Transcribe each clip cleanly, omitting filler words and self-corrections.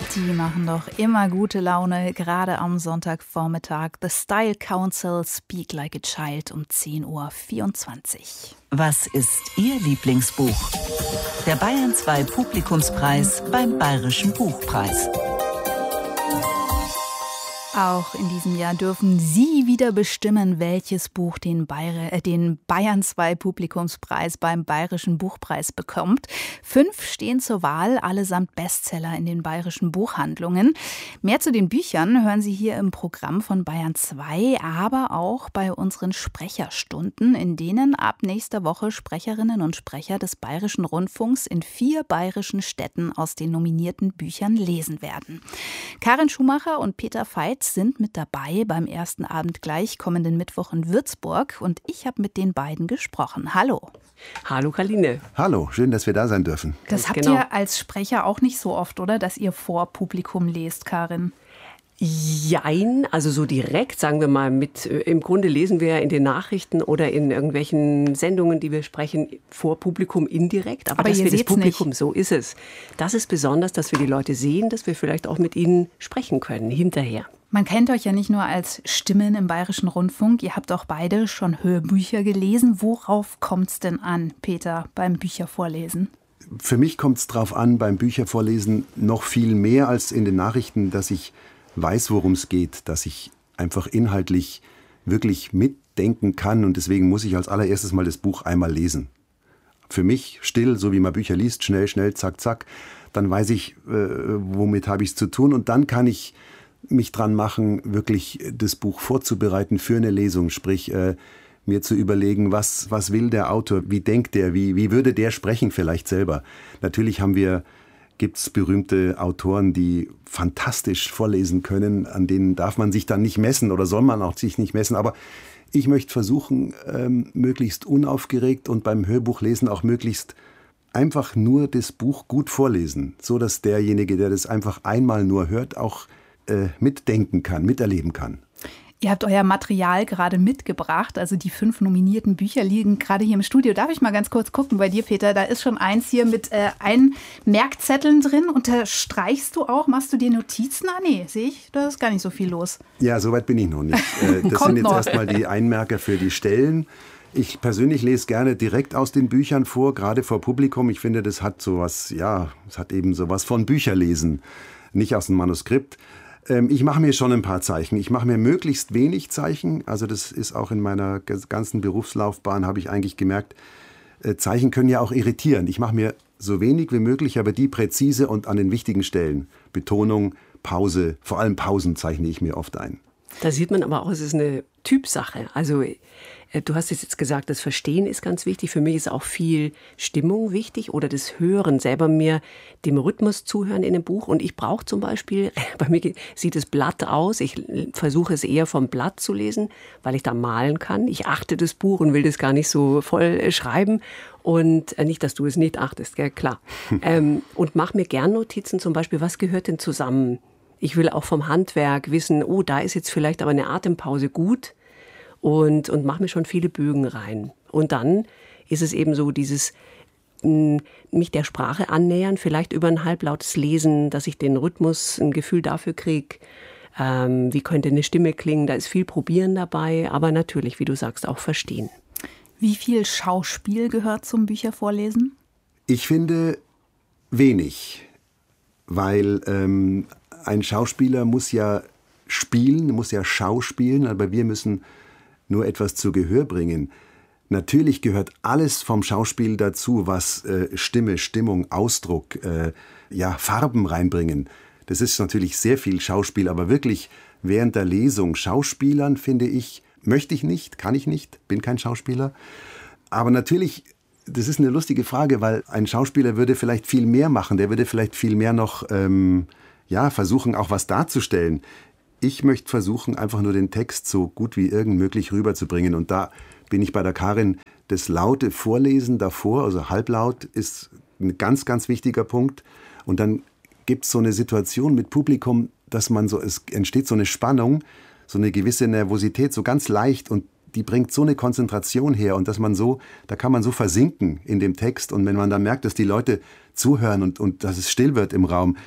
Die machen doch immer gute Laune, gerade am Sonntagvormittag. The Style Council, Speak Like a Child um 10.24 Uhr. Was ist Ihr Lieblingsbuch? Der Bayern 2 Publikumspreis beim Bayerischen Buchpreis. Auch in diesem Jahr dürfen Sie wieder bestimmen, welches Buch den Bayern 2 Publikumspreis beim Bayerischen Buchpreis bekommt. 5 stehen zur Wahl, allesamt Bestseller in den bayerischen Buchhandlungen. Mehr zu den Büchern hören Sie hier im Programm von Bayern 2, aber auch bei unseren Sprecherstunden, in denen ab nächster Woche Sprecherinnen und Sprecher des Bayerischen Rundfunks in 4 bayerischen Städten aus den nominierten Büchern lesen werden. Karin Schumacher und Peter Veit sind mit dabei beim ersten Abend gleich kommenden Mittwoch in Würzburg und ich habe mit den beiden gesprochen. Hallo. Hallo Karline. Hallo, schön, dass wir da sein dürfen. Das habt ihr als Sprecher auch nicht so oft, oder? Dass ihr vor Publikum lest, Karin? Jein, also so direkt, sagen wir mal, im Grunde lesen wir in den Nachrichten oder in irgendwelchen Sendungen, die wir sprechen, vor Publikum indirekt. Aber dass wir das Publikum, nicht. So ist es. Das ist besonders, dass wir die Leute sehen, dass wir vielleicht auch mit ihnen sprechen können, hinterher. Man kennt euch ja nicht nur als Stimmen im Bayerischen Rundfunk, ihr habt auch beide schon Hörbücher gelesen. Worauf kommt es denn an, Peter, beim Büchervorlesen? Für mich kommt es darauf an, beim Büchervorlesen noch viel mehr als in den Nachrichten, dass ich weiß, worum es geht, dass ich einfach inhaltlich wirklich mitdenken kann und deswegen muss ich als allererstes mal das Buch einmal lesen. Für mich still, so wie man Bücher liest, schnell, schnell, zack, zack, dann weiß ich, womit habe ich es zu tun und dann kann ich mich dran machen, wirklich das Buch vorzubereiten für eine Lesung, sprich mir zu überlegen, was will der Autor, wie denkt der, wie würde der sprechen vielleicht selber. Natürlich gibt es berühmte Autoren, die fantastisch vorlesen können, an denen darf man sich dann nicht messen oder soll man auch sich nicht messen, aber ich möchte versuchen, möglichst unaufgeregt und beim Hörbuchlesen auch möglichst einfach nur das Buch gut vorlesen, so dass derjenige, der das einfach einmal nur hört, auch mitdenken kann, miterleben kann. Ihr habt euer Material gerade mitgebracht, also die 5 nominierten Bücher liegen gerade hier im Studio. Darf ich mal ganz kurz gucken bei dir, Peter? Da ist schon eins hier mit Merkzetteln drin. Unterstreichst du auch? Machst du dir Notizen? Ah nee, sehe ich, da ist gar nicht so viel los. Ja, soweit bin ich noch nicht. Das sind jetzt erstmal die Einmerker für die Stellen. Ich persönlich lese gerne direkt aus den Büchern vor, gerade vor Publikum. Ich finde, das hat sowas, es hat eben sowas von Bücherlesen, nicht aus dem Manuskript. Ich mache mir schon ein paar Zeichen. Ich mache mir möglichst wenig Zeichen. Also das ist auch in meiner ganzen Berufslaufbahn, habe ich eigentlich gemerkt, Zeichen können ja auch irritieren. Ich mache mir so wenig wie möglich, aber die präzise und an den wichtigen Stellen. Betonung, Pause, vor allem Pausen zeichne ich mir oft ein. Da sieht man aber auch, es ist eine Typsache. Also du hast es jetzt gesagt, das Verstehen ist ganz wichtig. Für mich ist auch viel Stimmung wichtig oder das Hören, selber mir dem Rhythmus zuhören in einem Buch. Und ich brauche zum Beispiel, bei mir sieht das Blatt aus, ich versuche es eher vom Blatt zu lesen, weil ich da malen kann. Ich achte das Buch und will das gar nicht so voll schreiben. Und nicht, dass du es nicht achtest, gell? Klar. Und mache mir gern Notizen, zum Beispiel, was gehört denn zusammen? Ich will auch vom Handwerk wissen, da ist jetzt vielleicht aber eine Atempause gut und mache mir schon viele Bögen rein. Und dann ist es eben so dieses mich der Sprache annähern, vielleicht über ein halblautes Lesen, dass ich den Rhythmus, ein Gefühl dafür kriege, wie könnte eine Stimme klingen. Da ist viel Probieren dabei, aber natürlich, wie du sagst, auch verstehen. Wie viel Schauspiel gehört zum Büchervorlesen? Ich finde wenig, weil ein Schauspieler muss ja spielen, muss ja schauspielen, aber wir müssen nur etwas zu Gehör bringen. Natürlich gehört alles vom Schauspiel dazu, was Stimme, Stimmung, Ausdruck, Farben reinbringen. Das ist natürlich sehr viel Schauspiel, aber wirklich während der Lesung Schauspielern, finde ich, möchte ich nicht, kann ich nicht, bin kein Schauspieler. Aber natürlich, das ist eine lustige Frage, weil ein Schauspieler würde vielleicht viel mehr machen, der würde vielleicht viel mehr noch versuchen, auch was darzustellen. Ich möchte versuchen, einfach nur den Text so gut wie irgend möglich rüberzubringen. Und da bin ich bei der Karin. Das laute Vorlesen davor, also halblaut, ist ein ganz, ganz wichtiger Punkt. Und dann gibt es so eine Situation mit Publikum, dass es entsteht so eine Spannung, so eine gewisse Nervosität, so ganz leicht. Und die bringt so eine Konzentration her. Und da kann man so versinken in dem Text. Und wenn man dann merkt, dass die Leute zuhören und dass es still wird im Raum,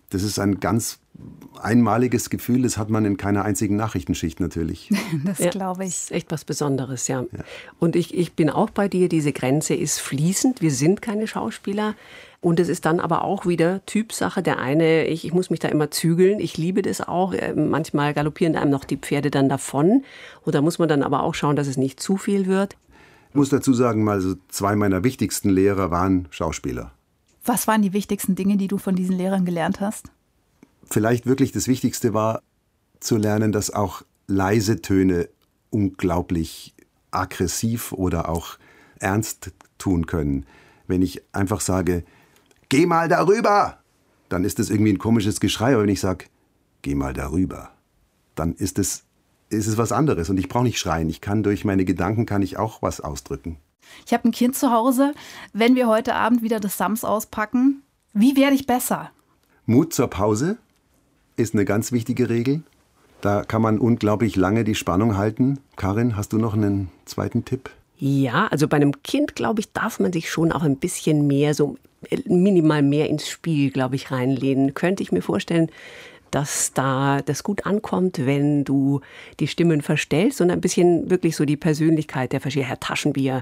Das ist ein ganz einmaliges Gefühl, das hat man in keiner einzigen Nachrichtenschicht natürlich. Das glaube ich. Das ist echt was Besonderes, ja. Und ich bin auch bei dir, diese Grenze ist fließend. Wir sind keine Schauspieler. Und es ist dann aber auch wieder Typsache. Der eine, ich muss mich da immer zügeln. Ich liebe das auch. Manchmal galoppieren einem noch die Pferde dann davon. Und da muss man dann aber auch schauen, dass es nicht zu viel wird. Ich muss dazu sagen, mal so 2 meiner wichtigsten Lehrer waren Schauspieler. Was waren die wichtigsten Dinge, die du von diesen Lehrern gelernt hast? Vielleicht wirklich das Wichtigste war zu lernen, dass auch leise Töne unglaublich aggressiv oder auch ernst tun können. Wenn ich einfach sage, geh mal darüber, dann ist das irgendwie ein komisches Geschrei. Aber wenn ich sage, geh mal darüber, dann ist es was anderes. Und ich brauche nicht schreien. Ich kann durch meine Gedanken auch was ausdrücken. Ich habe ein Kind zu Hause. Wenn wir heute Abend wieder das Sams auspacken, wie werde ich besser? Mut zur Pause ist eine ganz wichtige Regel. Da kann man unglaublich lange die Spannung halten. Karin, hast du noch einen zweiten Tipp? Ja, also bei einem Kind, glaube ich, darf man sich schon auch ein bisschen mehr, so minimal mehr ins Spiel, glaube ich, reinlehnen. Könnte ich mir vorstellen, dass da das gut ankommt, wenn du die Stimmen verstellst und ein bisschen wirklich so die Persönlichkeit der verschiedenen, Herr Taschenbier,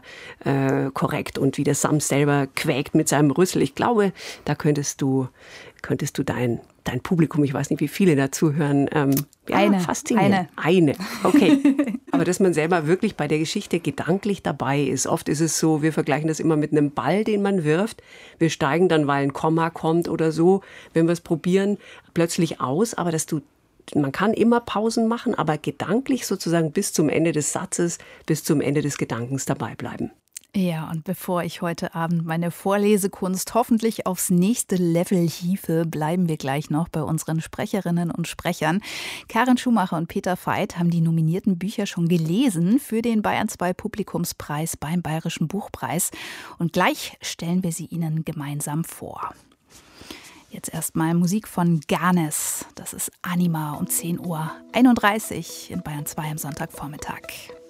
korrekt und wie der Sams selber quäkt mit seinem Rüssel. Ich glaube, da könntest du dein Publikum, ich weiß nicht, wie viele dazu hören, faszinieren. Eine, okay. Aber dass man selber wirklich bei der Geschichte gedanklich dabei ist. Oft ist es so, wir vergleichen das immer mit einem Ball, den man wirft. Wir steigen dann, weil ein Komma kommt oder so, wenn wir es probieren, plötzlich aus. Aber man kann immer Pausen machen, aber gedanklich sozusagen bis zum Ende des Satzes, bis zum Ende des Gedankens dabei bleiben. Ja, und bevor ich heute Abend meine Vorlesekunst hoffentlich aufs nächste Level hiefe, bleiben wir gleich noch bei unseren Sprecherinnen und Sprechern. Karin Schumacher und Peter Veit haben die nominierten Bücher schon gelesen für den Bayern 2 Publikumspreis beim Bayerischen Buchpreis. Und gleich stellen wir sie Ihnen gemeinsam vor. Jetzt erstmal Musik von Ganes. Das ist Anima um 10:31 Uhr in Bayern 2 am Sonntagvormittag.